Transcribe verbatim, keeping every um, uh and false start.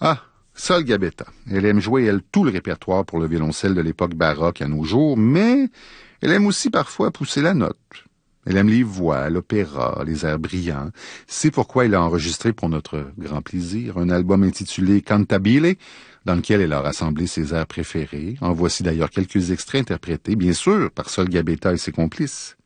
Ah, Sol Gabetta. Elle aime jouer, elle, tout le répertoire pour le violoncelle de l'époque baroque à nos jours, mais elle aime aussi parfois pousser la note. Elle aime les voix, l'opéra, les airs brillants. C'est pourquoi elle a enregistré pour notre grand plaisir un album intitulé Cantabile, dans lequel elle a rassemblé ses airs préférés. En voici d'ailleurs quelques extraits interprétés, bien sûr, par Sol Gabetta et ses complices.